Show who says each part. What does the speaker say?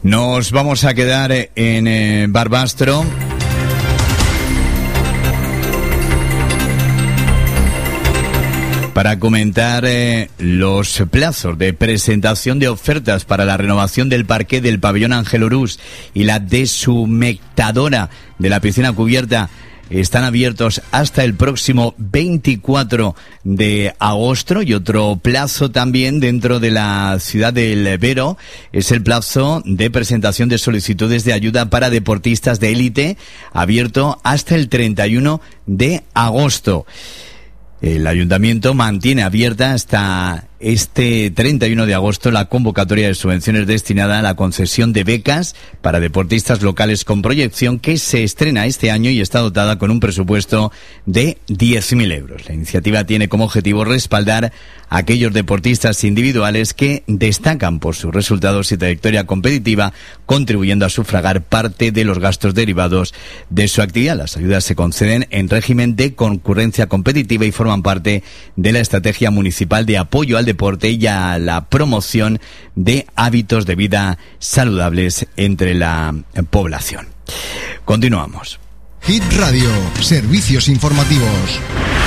Speaker 1: Nos vamos a quedar en Barbastro. Para comentar los plazos de presentación de ofertas para la renovación del parqué del pabellón Ángel Orús y la deshumectadora de la piscina cubierta están abiertos hasta el próximo 24 de agosto, y otro plazo también dentro de la ciudad del Vero es el plazo de presentación de solicitudes de ayuda para deportistas de élite, abierto hasta el 31 de agosto. El ayuntamiento mantiene abierta hasta este 31 de agosto la convocatoria de subvenciones destinada a la concesión de becas para deportistas locales con proyección, que se estrena este año y está dotada con un presupuesto de 10.000 euros. La iniciativa tiene como objetivo respaldar a aquellos deportistas individuales que destacan por sus resultados y trayectoria competitiva, contribuyendo a sufragar parte de los gastos derivados de su actividad. Las ayudas se conceden en régimen de concurrencia competitiva y forman parte de la estrategia municipal de apoyo al deporte y a la promoción de hábitos de vida saludables entre la población. Continuamos.
Speaker 2: Hit Radio, servicios informativos.